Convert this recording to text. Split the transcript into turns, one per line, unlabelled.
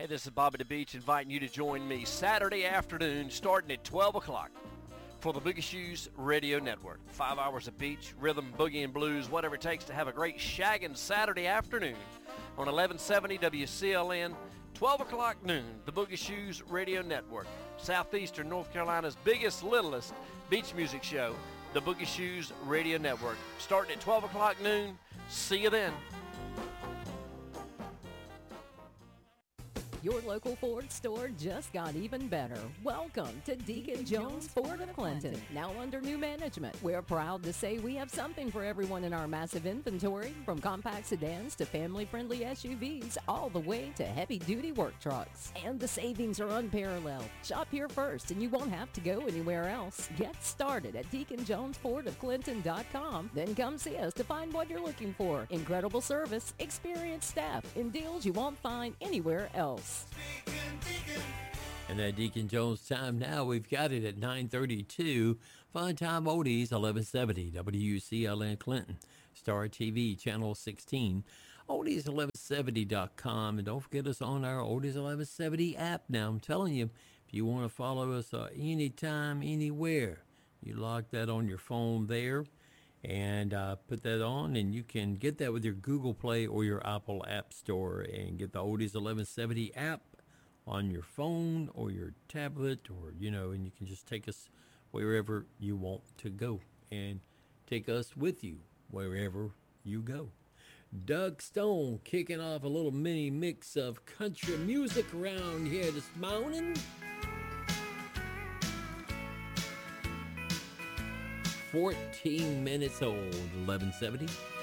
Hey, this is Bobby the Beach inviting you to join me Saturday afternoon starting at 12 o'clock for the Boogie Shoes Radio Network. 5 hours of beach, rhythm, boogie, and blues, whatever it takes to have a great shagging Saturday afternoon on 1170 WCLN, 12 o'clock noon, the Boogie Shoes Radio Network. Southeastern North Carolina's biggest, littlest beach music show, the Boogie Shoes Radio Network. Starting at 12 o'clock noon. See you then.
Your local Ford store just got even better. Welcome to Deacon Jones Ford of Clinton. Now under new management, we're proud to say we have something for everyone in our massive inventory, from compact sedans to family-friendly SUVs, all the way to heavy-duty work trucks. And the savings are unparalleled. Shop here first and you won't have to go anywhere else. Get started at DeaconJonesFordofClinton.com. Then come see us to find what you're looking for. Incredible service, experienced staff, and deals you won't find anywhere else.
And at Deacon Jones time now, we've got it at 9:32. Fun Time Oldies, 1170 WCLN Clinton. Star TV, Channel 16. Oldies1170.com. And don't forget us on our Oldies 1170 app now. I'm telling you, if you want to follow us anytime, anywhere, you lock that on your phone there and put that on, and you can get that with your Google Play or your Apple App Store and get the Oldies 1170 app on your phone or your tablet, or, and you can just take us wherever you want to go and take us with you wherever you go. Doug Stone kicking off a little mini mix of country music around here this morning. 14 minutes old, 1170